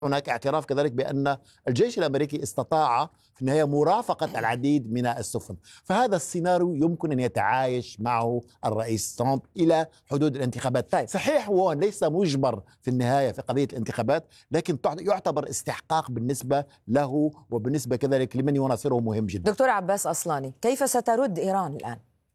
هناك اعتراف كذلك بأن الجيش الأمريكي استطاع في النهاية مرافقة العديد من السفن. فهذا السيناريو يمكن أن يتعايش معه الرئيس ترامب إلى حدود الانتخابات. طيب. صحيح هو ليس مجبر في النهاية في قضية الانتخابات، لكن يعتبر استحقاق بالنسبة له وبالنسبة كذلك لمن يناصره مهم جدا. دكتور عباس أصلاني، كيف سترد إيران الآن؟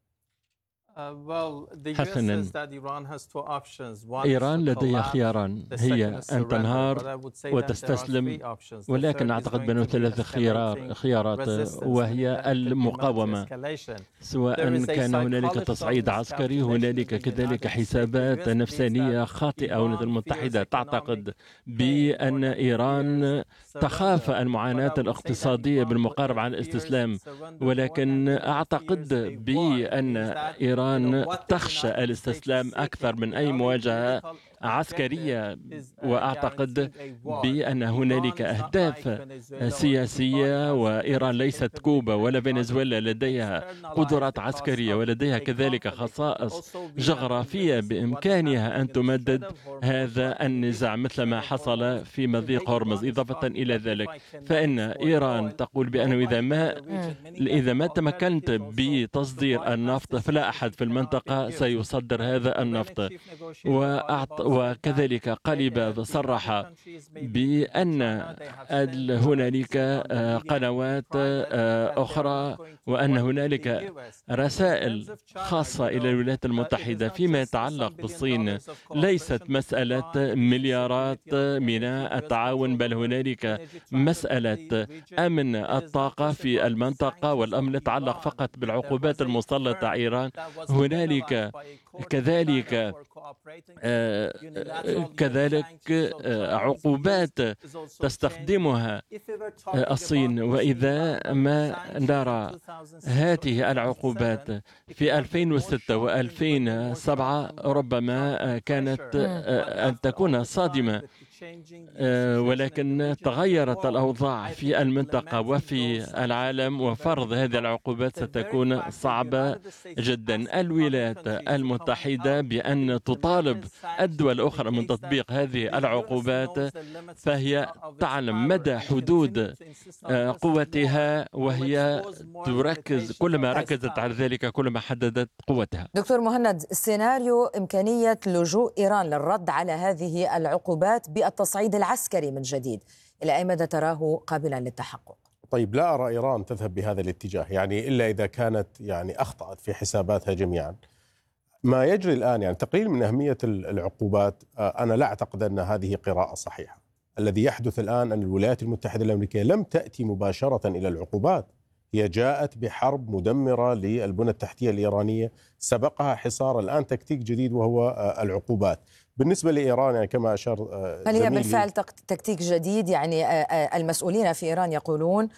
حسنا، إيران لديها خياران، هي أن تنهار وتستسلم، ولكن أعتقد بأنه ثلاث خيارات، وهي المقاومة، سواء كان هنالك تصعيد عسكري. هنالك كذلك حسابات نفسانية خاطئة. الولايات المتحدة تعتقد بأن إيران تخاف المعاناة الاقتصادية بالمقاربة على الاستسلام، ولكن أعتقد بأن إيران تخشى الاستسلام أكثر من أي مواجهة عسكرية، وأعتقد بأن هنالك أهداف سياسية، وإيران ليست كوبا ولا فنزويلا، لديها قدرات عسكرية ولديها كذلك خصائص جغرافية بإمكانها أن تمدد هذا النزاع مثل ما حصل في مضيق هرمز. إضافة إلى ذلك فإن إيران تقول بأنه إذا ما تمكنت بتصدير النفط فلا أحد في المنطقة سيصدر هذا النفط. وكذلك قلب صرح بأن هنالك قنوات أخرى وأن هنالك رسائل خاصة إلى الولايات المتحدة فيما يتعلق بالصين. ليست مسألة مليارات من التعاون، بل هنالك مسألة أمن الطاقة في المنطقة، والأمن يتعلق فقط بالعقوبات المسلطة على إيران. هنالك كذلك عقوبات تستخدمها الصين، وإذا ما نرى هذه العقوبات في 2006 و2007 ربما كانت أن تكون صادمة، ولكن تغيرت الأوضاع في المنطقة وفي العالم، وفرض هذه العقوبات ستكون صعبة جدا. الولايات المتحدة بأن تطالب الدول الأخرى من تطبيق هذه العقوبات، فهي تعلم مدى حدود قوتها، وهي تركز، كلما ركزت على ذلك كلما حددت قوتها. دكتور مهند، سيناريو إمكانية لجوء إيران للرد على هذه العقوبات بالتصعيد العسكري من جديد، إلى أي مدى تراه قابلا للتحقق؟ طيب، لا أرى إيران تذهب بهذا الاتجاه، إلا إذا كانت أخطأت في حساباتها جميعا. ما يجري الآن تقليل من أهمية العقوبات. أنا لا أعتقد أن هذه قراءة صحيحة. الذي يحدث الآن أن الولايات المتحدة الأمريكية لم تأتي مباشرة إلى العقوبات، هي جاءت بحرب مدمرة للبنى التحتية الإيرانية، سبقها حصار، الآن تكتيك جديد وهو العقوبات. بالنسبة لإيران كما أشار هل هي بالفعل تكتيك جديد؟ المسؤولين في إيران يقولون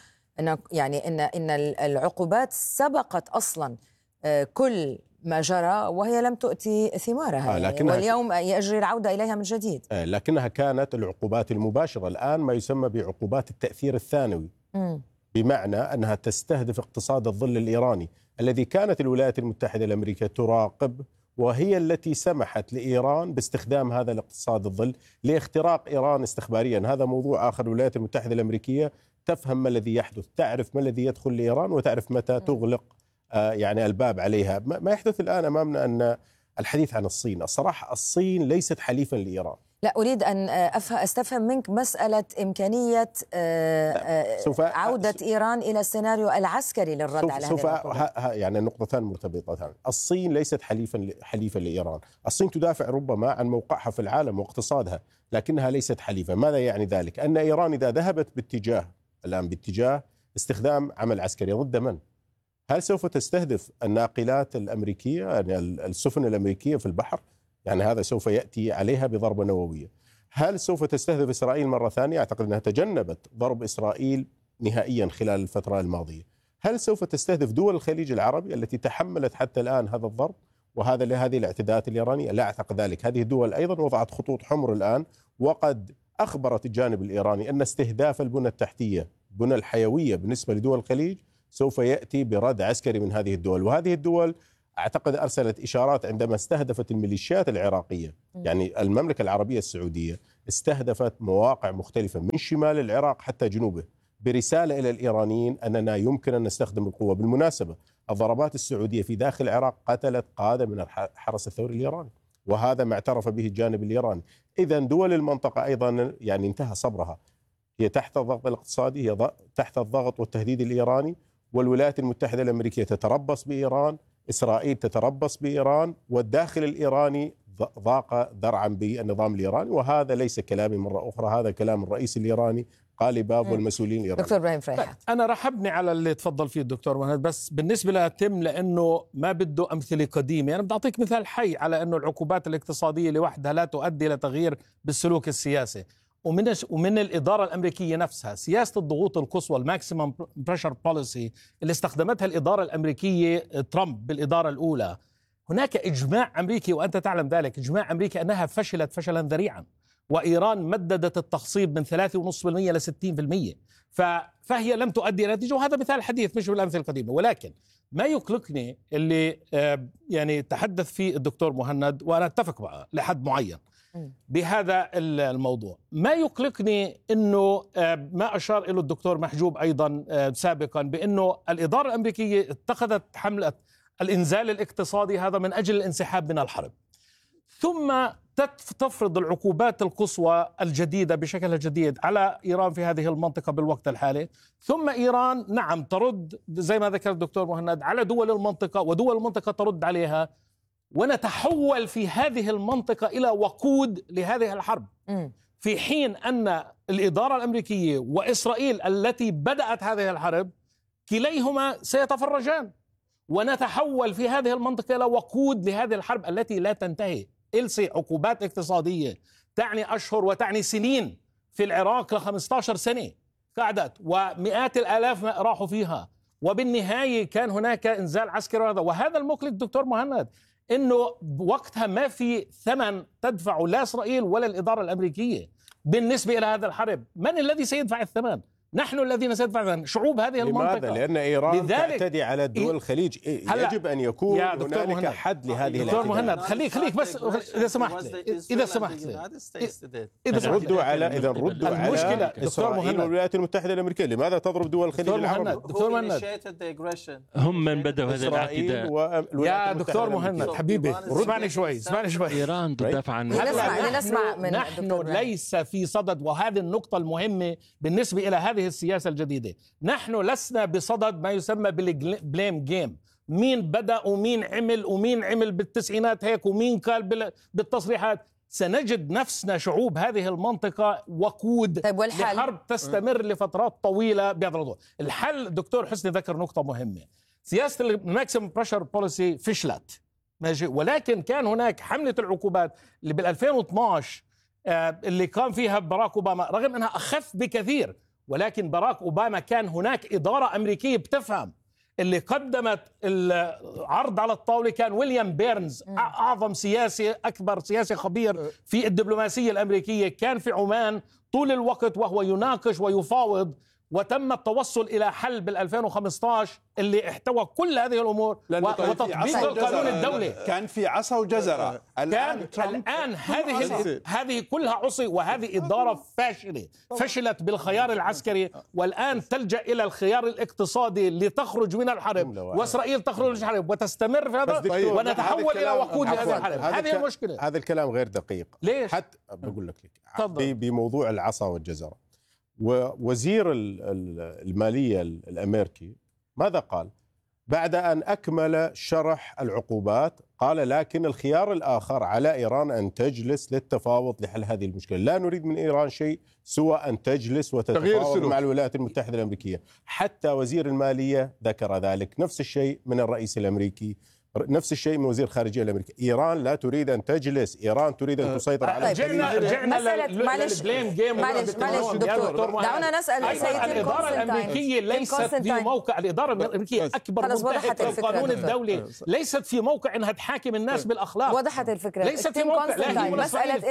إن العقوبات سبقت أصلا كل ما جرى وهي لم تؤتي ثمارها، واليوم يجري العودة إليها من جديد. لكنها كانت العقوبات المباشرة، الآن ما يسمى بعقوبات التأثير الثانوي، بمعنى أنها تستهدف اقتصاد الظل الإيراني الذي كانت الولايات المتحدة الأمريكية تراقب، وهي التي سمحت لإيران باستخدام هذا الاقتصاد الظل لاختراق إيران استخباريا. هذا موضوع آخر. الولايات المتحدة الأمريكية تفهم ما الذي يحدث، تعرف ما الذي يدخل لإيران، وتعرف متى تغلق الباب عليها. ما يحدث الآن أمامنا أن الحديث عن الصين، الصراحة الصين ليست حليفا لإيران. لا، أريد أن أستفهم منك مسألة إمكانية عودة إيران إلى السيناريو العسكري للرد على هذه النقطتان مرتبطتان. الصين ليست حليفا لإيران. الصين تدافع ربما عن موقعها في العالم واقتصادها، لكنها ليست حليفا. ماذا يعني ذلك؟ أن إيران إذا ذهبت باتجاه استخدام عمل عسكري ضد من؟ هل سوف تستهدف الناقلات الأمريكية، السفن الأمريكية في البحر؟ هذا سوف يأتي عليها بضربة نووية. هل سوف تستهدف إسرائيل مرة ثانية؟ أعتقد أنها تجنبت ضرب إسرائيل نهائيا خلال الفترة الماضية. هل سوف تستهدف دول الخليج العربي التي تحملت حتى الآن هذا الضرب هذه الاعتداءات الإيرانية؟ لا أعتقد ذلك. هذه الدول أيضا وضعت خطوط حمر الآن، وقد أخبرت الجانب الإيراني أن استهداف البنى التحتية، بنى الحيوية بالنسبة لدول الخليج، سوف يأتي برد عسكري من هذه الدول. وهذه الدول أعتقد أرسلت إشارات عندما استهدفت الميليشيات العراقية. المملكة العربية السعودية استهدفت مواقع مختلفة من شمال العراق حتى جنوبه برسالة إلى الإيرانيين أننا يمكن أن نستخدم القوة. بالمناسبة الضربات السعودية في داخل العراق قتلت قادة من الحرس الثوري الإيراني، وهذا ما اعترف به الجانب الإيراني. إذا دول المنطقة أيضا يعني انتهى صبرها، هي تحت الضغط الاقتصادي، هي تحت الضغط والتهديد الإيراني، والولايات المتحدة الأمريكية تتربص بإيران، إسرائيل تتربص بإيران، والداخل الإيراني ضاق ذرعا بالنظام الإيراني. وهذا ليس كلامي مرة أخرى، هذا كلام الرئيس الإيراني قالباف والمسؤولين الإيرانيين. دكتور إبراهيم فريحات، أنا رح أبني على اللي تفضل فيه الدكتور مهند، بس بالنسبة لتم لأنه ما بده أمثلة قديمة. أنا بدي أعطيك مثال حي على أنه العقوبات الاقتصادية لوحدها لا تؤدي إلى تغيير بالسلوك السياسي. ومن الإدارة الأمريكية نفسها سياسة الضغوط القصوى الماكسيمم بريشر بوليسي اللي استخدمتها الإدارة الأمريكية ترامب بالإدارة الأولى، هناك إجماع أمريكي وأنت تعلم ذلك، إجماع أمريكي أنها فشلت فشلا ذريعا، وإيران مددت التخصيب من 3.5% ل 60%، فهي لم تؤدي إلى نتيجة. وهذا مثال حديث مش بالأمثلة القديمة. ولكن ما يقلقني اللي يعني تحدث فيه الدكتور مهند، وأنا أتفق معه لحد معين بهذا الموضوع، ما يقلقني أنه ما أشار إلى الدكتور محجوب أيضا سابقا بأنه الإدارة الأمريكية اتخذت حملة الإنزال الاقتصادي هذا من أجل الانسحاب من الحرب، ثم تفرض العقوبات القصوى الجديدة بشكلها الجديد على إيران في هذه المنطقة بالوقت الحالي، ثم إيران نعم ترد زي ما ذكر الدكتور مهند على دول المنطقة، ودول المنطقة ترد عليها، ونتحول في هذه المنطقة إلى وقود لهذه الحرب، في حين أن الإدارة الأمريكية وإسرائيل التي بدأت هذه الحرب كليهما سيتفرجان، ونتحول في هذه المنطقة إلى وقود لهذه الحرب التي لا تنتهي. إلسي عقوبات اقتصادية تعني أشهر وتعني سنين في العراق ل15 سنة قعدت، ومئات الآلاف راحوا فيها، وبالنهاية كان هناك إنزال عسكري. وهذا المقلق دكتور مهند، إنه وقتها ما في ثمن تدفعه لا إسرائيل ولا الإدارة الأمريكية بالنسبة إلى هذا الحرب. من الذي سيدفع الثمن؟ نحن الذين سيدفع الثمن، شعوب هذه المنطقة. لماذا؟ لأن إيران تعتدي على دول الخليج. يجب أن يكون هنالك حد لهذه دكتور مهند، خليك بس إذا سمحت ردوا على المشكلة إسرائيل والولايات المتحدة الأمريكية. لماذا تضرب دول الخليج العربي؟ دكتور مهند، هم من بدأوا هذا الاعتداء. يا دكتور مهند حبيبي اسمعني شوي. إيران تدافع عن نسمع من نحن ليس في صدد، وهذه النقطة المهمة بالنسبة إلى هذه السياسة الجديدة، نحن لسنا بصدد ما يسمى بالبليم جيم، مين بدأ ومين عمل بالتسعينات هيك ومين قال بالتصريحات. سنجد نفسنا شعوب هذه المنطقة وقود لحرب تستمر لفترات طويلة بهذا الموضوع. الحل الدكتور حسني ذكر نقطة مهمة، سياسة الماكسيمم بريشر بوليسي فشلت ماشي، ولكن كان هناك حملة العقوبات اللي بال2012 اللي قام فيها باراك أوباما، رغم أنها أخف بكثير، ولكن باراك أوباما كان هناك إدارة أمريكية بتفهم. اللي قدمت العرض على الطاولة كان ويليام بيرنز، أعظم سياسي، أكبر سياسي خبير في الدبلوماسية الأمريكية، كان في عمان طول الوقت وهو يناقش ويفاوض، وتم التوصل إلى حل بال2015 اللي احتوى كل هذه الأمور وتطبيق القانون الدولي. كان في عصا وجزرة. الآن هذه كلها عصي، وهذه إدارة فشلت بالخيار العسكري، والآن تلجأ إلى الخيار الاقتصادي لتخرج من الحرب، وإسرائيل تخرج من الحرب وتستمر في هذا، ونتحول إلى وقود هذه الحرب. هذه المشكلة. هذا الكلام غير دقيق. ليش؟ حتى بقول لك بموضوع العصا والجزرة، ووزير المالية الأمريكي ماذا قال؟ بعد أن أكمل شرح العقوبات قال: لكن الخيار الآخر على إيران أن تجلس للتفاوض لحل هذه المشكلة. لا نريد من إيران شيء سوى أن تجلس وتتفاوض مع الولايات المتحدة الأمريكية. حتى وزير المالية ذكر ذلك. نفس الشيء من الرئيس الأمريكي، نفس الشيء من وزير الخارجية الأمريكي. إيران لا تريد أن تجلس، إيران تريد أن تسيطر على رجعنا للبليم جيم. معلش دكتور، دعونا نسأل الإدارة الأمريكية ليست في موقع، الإدارة الأمريكية أكبر منتهك القانون الدولي، ليست في موقع أنها تحاكم الناس بالأخلاق. وضحت الفكرة. ليست في موقع. مسألة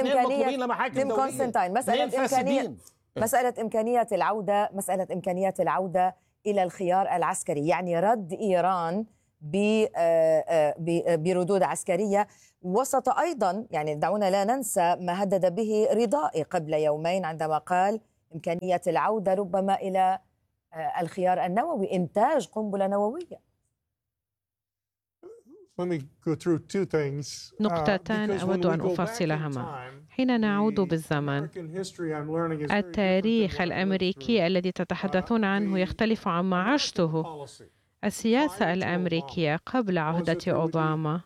إمكانية العودة إلى الخيار العسكري، يعني رد إيران بردود عسكرية، وسط أيضا يعني دعونا لا ننسى ما هدد به رضائي قبل يومين عندما قال إمكانية العودة ربما إلى الخيار النووي، إنتاج قنبلة نووية. نقطتان أود أن أفصلهما. حين نعود بالزمن، التاريخ الأمريكي الذي تتحدثون عنه يختلف عما عشته. السياسة الأمريكية قبل عهدة أوباما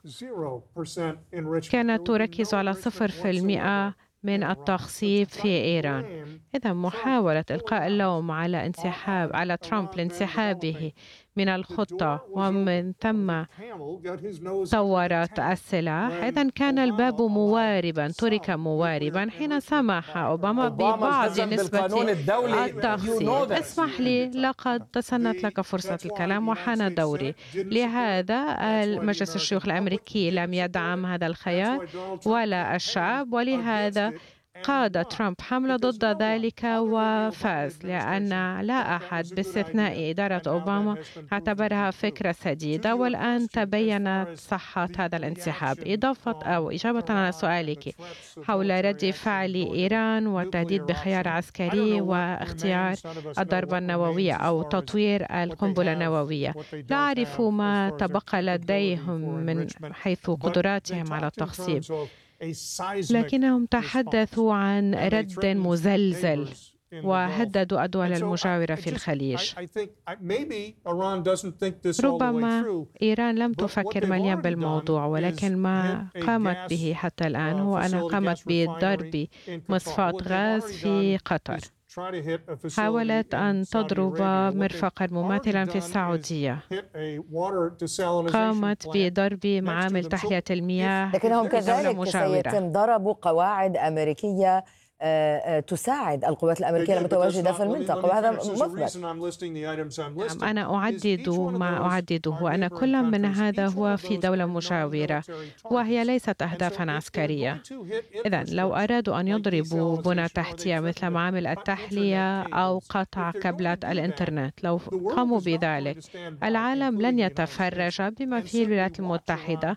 كانت تركز على 0% من التخصيب في إيران. إذا محاولة إلقاء اللوم على ترامب لانسحابه من الخطة ومن ثم طورت السلاح، إذا كان الباب مواربا، ترك مواربا حين سمح أوباما ببعض نسبة التخصيب. اسمح لي، لقد تسنت لك فرصة الكلام وحان دوري. لهذا مجلس الشيوخ الأمريكي لم يدعم هذا الخيار ولا الشعب، ولهذا قاد ترامب حملة ضد ذلك وفاز، لأن لا أحد باستثناء إدارة أوباما اعتبرها فكرة سديدة، والآن تبينت صحة هذا الانسحاب. إجابة على سؤالك حول رد فعل إيران والتهديد بخيار عسكري واختيار الضربة النووية أو تطوير القنبلة النووية، لا أعرف ما تبقى لديهم من حيث قدراتهم على التخصيب، لكنهم تحدثوا عن رد مزلزل وهددوا الدول المجاورة في الخليج. ربما إيران لم تفكر مليا بالموضوع، ولكن ما قامت به حتى الآن هو أنها قامت بضرب مصفاة غاز في قطر. حاولت أن تضرب مرفقا مماثلا في السعودية، قامت بضرب معامل تحلية المياه، لكنهم كذلك سيتم ضرب قواعد أمريكية تساعد القوات الأمريكية المتواجدة في المنطقة، وهذا مثبت. أنا أعدد ما أعدده، أن كل من هذا هو في دولة مجاورة وهي ليست أهدافا عسكرية. إذن لو أرادوا أن يضربوا بنى تحتية مثل معامل التحلية أو قطع كابلات الإنترنت، لو قاموا بذلك العالم لن يتفرج بما فيه الولايات المتحدة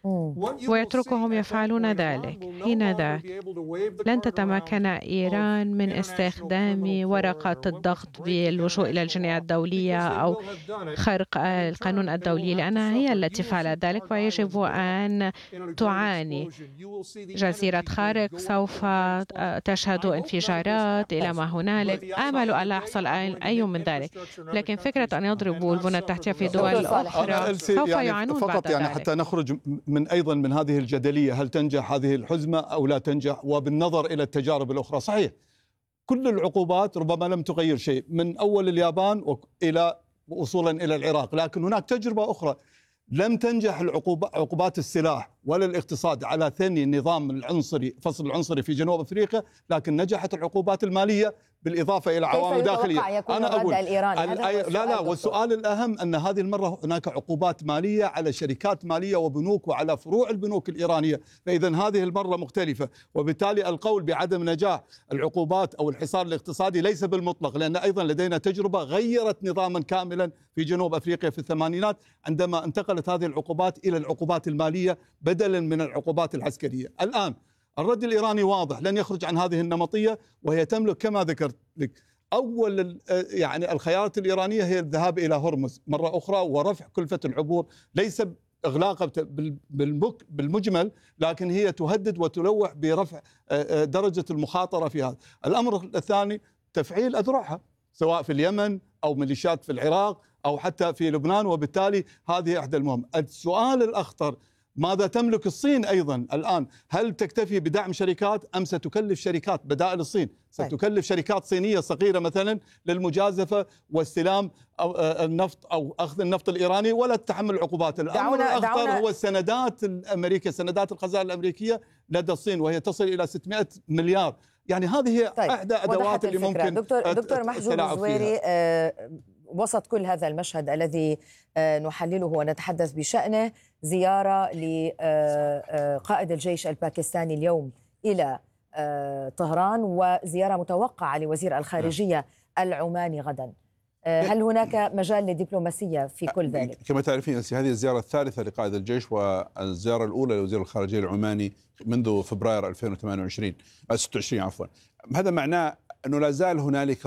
ويتركهم يفعلون ذلك. حينذاك لن تتمكن إيران من استخدام ورقة الضغط باللجوء إلى الجناية الدولية أو خرق القانون الدولي، لأنها هي التي فعلت ذلك ويجب أن تعاني. جزيرة خارق سوف تشهد انفجارات إلى ما هنالك. آمل أن لا يحصل أي من ذلك، لكن فكرة أن يضربوا البنى التحتية في دول أخرى سوف يعانون بعد ذلك. حتى نخرج أيضا من هذه الجدلية، هل تنجح هذه الحزمة أو لا تنجح، وبالنظر إلى التجارب الأخرى. صحيح كل العقوبات ربما لم تغير شيء من أول اليابان إلى وصولا إلى العراق، لكن هناك تجربة أخرى لم تنجح عقوبات السلاح ولا الاقتصاد على ثني النظام العنصري، فصل العنصري في جنوب أفريقيا، لكن نجحت العقوبات المالية بالإضافة إلى عوامل داخلية. أنا أقول لا والسؤال الأهم أن هذه المرة هناك عقوبات مالية على شركات مالية وبنوك وعلى فروع البنوك الإيرانية، فإذا هذه المرة مختلفة، وبالتالي القول بعدم نجاح العقوبات أو الحصار الاقتصادي ليس بالمطلق، لأن أيضا لدينا تجربة غيرت نظاما كاملا في جنوب أفريقيا في الثمانينات عندما انتقلت هذه العقوبات إلى العقوبات المالية بدلا من العقوبات العسكرية. الآن الرد الإيراني واضح، لن يخرج عن هذه النمطية، وهي تملك كما ذكرت لك أول يعني الخيارات الإيرانية هي الذهاب إلى هرمز مرة أخرى ورفع كلفة العبور، ليس إغلاقها بالمجمل، لكن هي تهدد وتلوح برفع درجة المخاطرة في هذا. الأمر الثاني تفعيل أذرعها سواء في اليمن أو ميليشيات في العراق أو حتى في لبنان، وبالتالي هذه إحدى المهم. السؤال الأخطر ماذا تملك الصين أيضا الآن؟ هل تكتفي بدعم شركات أم ستكلف شركات بدائل الصين؟ ستكلف شركات صينية صغيرة مثلا للمجازفة واستلام النفط أو أخذ النفط الإيراني ولا تتحمل العقوبات. الأمر الأخطر هو السندات الأمريكية، سندات الخزائن الأمريكية لدى الصين، وهي تصل إلى 600 مليار. يعني هذه هي أحدى أدوات اللي ممكن دكتور محجوب الزويري، وسط كل هذا المشهد الذي نحلله ونتحدث بشأنه، زيارة لقائد الجيش الباكستاني اليوم إلى طهران، وزيارة متوقعة لوزير الخارجية العماني غدا. هل هناك مجال للدبلوماسية في كل ذلك؟ كما تعرفين هذه الزيارة الثالثة لقائد الجيش، والزيارة الأولى لوزير الخارجية العماني منذ فبراير 2026 عفوا. هذا معناه أنه لا زال هنالك